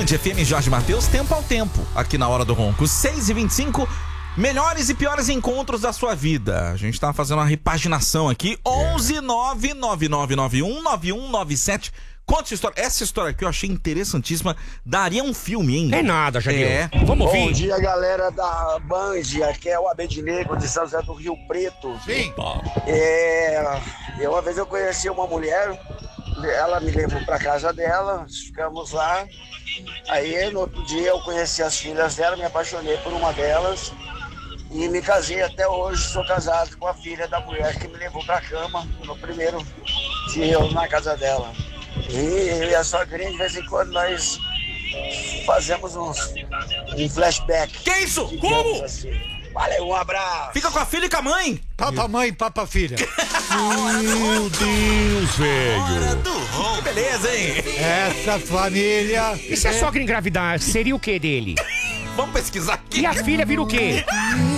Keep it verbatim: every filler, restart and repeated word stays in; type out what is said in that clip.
Band F M, Jorge Mateus, tempo ao tempo, aqui na Hora do Ronco, seis e vinte e cinco, melhores e piores encontros da sua vida. A gente tá fazendo uma repaginação aqui, onze nove nove nove nove um nove um nove sete. Conta essa história. Essa história aqui eu achei interessantíssima. Daria um filme, hein? É nada, Janil. É. Vamos ouvir. Bom dia, galera da Band. Aqui é o Abednego de São José do Rio Preto. Sim. É, eu, uma vez eu conheci uma mulher, ela me levou pra casa dela, ficamos lá. Aí no outro dia eu conheci as filhas dela, me apaixonei por uma delas e me casei. Até hoje sou casado com a filha da mulher que me levou pra cama no primeiro dia na casa dela. E eu e a sogrinha, de vez em quando, nós fazemos uns, um flashback. Que isso? Como? Assim. Valeu, um abraço. Fica com a filha e com a mãe? Papa mãe, papa filha. Meu Deus, velho. Que beleza, hein? Essa família... E se a sogra engravidar, seria o que dele? Vamos pesquisar aqui. E a filha vira o quê?